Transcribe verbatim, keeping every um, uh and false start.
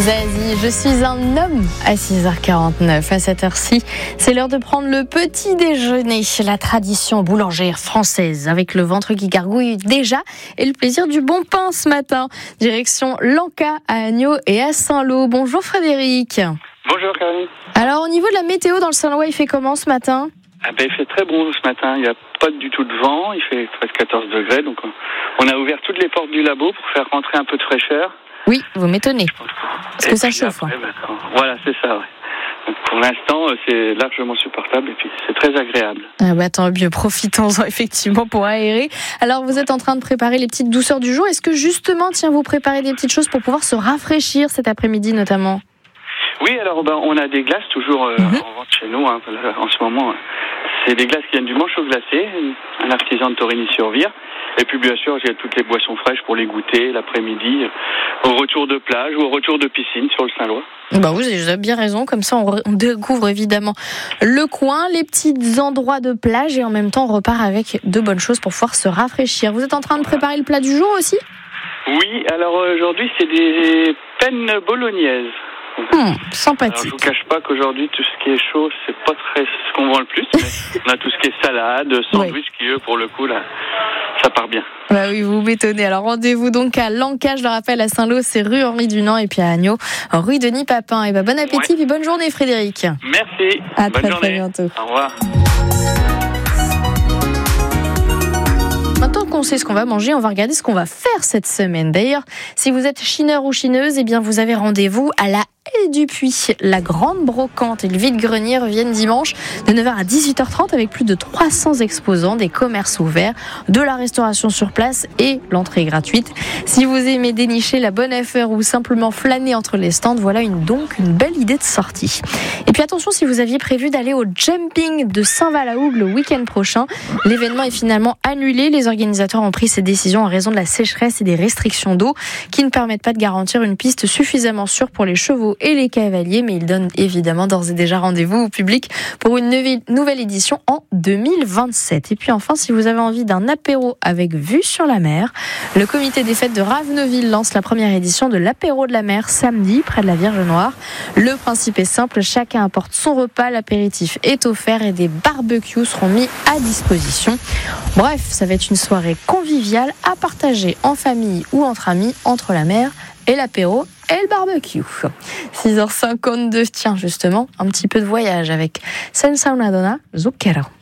Zazie, je suis un homme à six heures quarante-neuf. À cette heure-ci, c'est l'heure de prendre le petit déjeuner. La tradition boulangère française avec le ventre qui gargouille déjà et le plaisir du bon pain ce matin. Direction Lanka à Agneaux et à Saint-Lô. Bonjour Frédéric. Bonjour Caroline. Alors au niveau de la météo dans le Saint-Lois, il fait comment ce matin ? Ah ben, il fait très bon ce matin, il n'y a pas du tout de vent, il fait presque quatorze degrés, donc on a ouvert toutes les portes du labo pour faire rentrer un peu de fraîcheur. Oui, vous m'étonnez, parce que ça chauffe. Après, ben, voilà, c'est ça, ouais. Donc pour l'instant, c'est largement supportable et puis c'est très agréable. Ah bah tant mieux, profitons-en effectivement pour aérer. Alors vous êtes en train de préparer les petites douceurs du jour, est-ce que justement, tiens, vous préparez des petites choses pour pouvoir se rafraîchir cet après-midi notamment ? Oui, alors ben, on a des glaces toujours euh, mm-hmm. en vente chez nous, hein, en ce moment. C'est des glaces qui viennent du Manchot glacé, un artisan de Torigny-sur-Vire. Et puis bien sûr, j'ai toutes les boissons fraîches pour les goûter l'après-midi, au retour de plage ou au retour de piscine sur le Saint-Lois. Bah vous avez bien raison, comme ça on, re- on découvre évidemment le coin, les petits endroits de plage et en même temps on repart avec de bonnes choses pour pouvoir se rafraîchir. Vous êtes en train de préparer le plat du jour aussi ? Oui, alors aujourd'hui c'est des pennes bolognaises. Hum, sympathique. Alors, je vous cache pas qu'aujourd'hui tout ce qui est chaud c'est pas très ce qu'on vend le plus, mais on a tout ce qui est salade, sandwich oui. qui eux pour le coup là ça part bien. Bah oui, vous m'étonnez. Alors rendez-vous donc à Lanka, je le rappelle, à Saint-Lô, c'est rue Henri Dunant et puis à Agneaux, rue Denis Papin. Et bah bon appétit ouais. et bonne journée Frédéric. Merci. À bonne très journée. très bientôt. Au revoir. Maintenant qu'on sait ce qu'on va manger, on va regarder ce qu'on va faire cette semaine. D'ailleurs, si vous êtes chineur ou chineuse, eh bien vous avez rendez-vous à la Haie du Puy. La grande brocante et le vide-grenier reviennent dimanche de neuf heures à dix-huit heures trente avec plus de trois cents exposants, des commerces ouverts, de la restauration sur place et l'entrée est gratuite. Si vous aimez dénicher la bonne affaire ou simplement flâner entre les stands, voilà une, donc une belle idée de sortie. Et puis attention, si vous aviez prévu d'aller au jumping de Saint-Val-à-Hougue le week-end prochain, l'événement est finalement annulé. Les organisateurs ont pris cette décision en raison de la sécheresse et des restrictions d'eau qui ne permettent pas de garantir une piste suffisamment sûre pour les chevaux et les cavaliers, mais ils donnent évidemment d'ores et déjà rendez-vous au public pour une nouvelle édition en deux mille vingt-sept. Et puis enfin, si vous avez envie d'un apéro avec vue sur la mer, le comité des fêtes de Ravenoville lance la première édition de l'apéro de la mer samedi près de la Vierge Noire. Le principe est simple, chacun apporte son repas, l'apéritif est offert et des barbecues seront mis à disposition. Bref, ça va être une soirée conviviale à partager en famille ou entre amis entre la mer et l'apéro et le barbecue. six heures cinquante-deux, tiens justement, un petit peu de voyage avec Senza una donna, zucchero.